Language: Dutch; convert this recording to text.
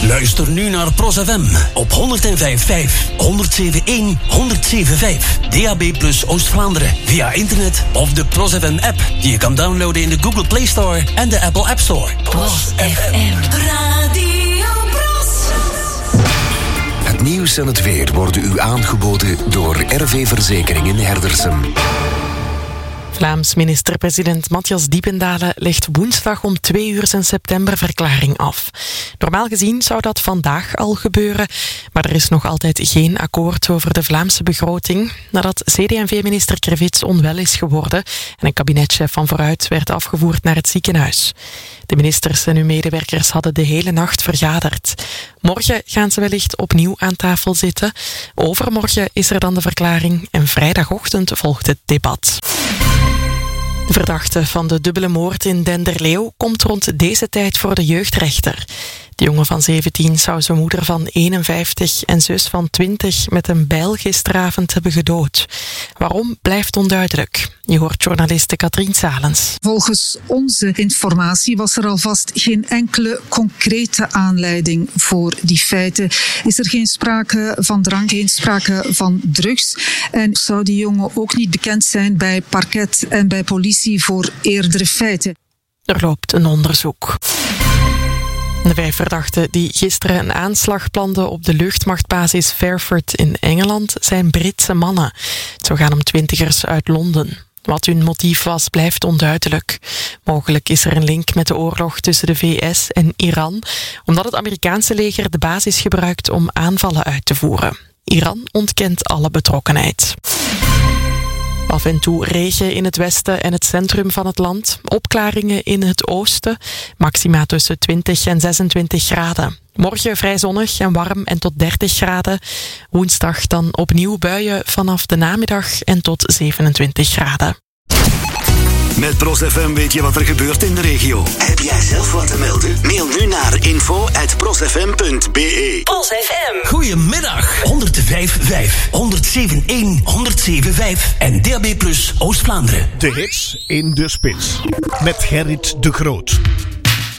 Luister nu naar Pros FM op 105.5, 107.1, 107.5. DAB+ Oost-Vlaanderen via internet of de Pros FM app die je kan downloaden in de Google Play Store en de Apple App Store. Pros FM Radio Pros. Het nieuws en het weer worden u aangeboden door RV Verzekeringen Herdersen. Vlaams minister-president Matthias Diependalen legt woensdag om 2 uur zijn septemberverklaring af. Normaal gezien zou dat vandaag al gebeuren, maar er is nog altijd geen akkoord over de Vlaamse begroting, nadat CD&V-minister Krevits onwel is geworden en een kabinetchef van Vooruit werd afgevoerd naar het ziekenhuis. De ministers en hun medewerkers hadden de hele nacht vergaderd. Morgen gaan ze wellicht opnieuw aan tafel zitten. Overmorgen is er dan de verklaring en vrijdagochtend volgt het debat. De verdachte van de dubbele moord in Denderleeuw komt rond deze tijd voor de jeugdrechter. De jongen van 17 zou zijn moeder van 51 en zus van 20 met een bijl gisteravond hebben gedood. Waarom blijft onduidelijk. Je hoort journaliste Katrien Salens. Volgens onze informatie was er alvast geen enkele concrete aanleiding voor die feiten. Is er geen sprake van drank, geen sprake van drugs. En zou die jongen ook niet bekend zijn bij parket en bij politie voor eerdere feiten. Er loopt een onderzoek. De 5 verdachten die gisteren een aanslag planden op de luchtmachtbasis Fairford in Engeland zijn Britse mannen. Het zou gaan om 20ers uit Londen. Wat hun motief was, blijft onduidelijk. Mogelijk is er een link met de oorlog tussen de VS en Iran, omdat het Amerikaanse leger de basis gebruikt om aanvallen uit te voeren. Iran ontkent alle betrokkenheid. Af en toe regen in het westen en het centrum van het land. Opklaringen in het oosten. Maxima tussen 20 en 26 graden. Morgen vrij zonnig en warm en tot 30 graden. Woensdag dan opnieuw buien vanaf de namiddag en tot 27 graden. Met Pros FM weet je wat er gebeurt in de regio. Heb jij zelf wat te melden? Mail nu naar info@prosfm.be. Pros FM. Goedemiddag. 105.5, 107.1, 107.5 en DAB+ Oost-Vlaanderen. De hits in de spits. Met Gerrit de Groot.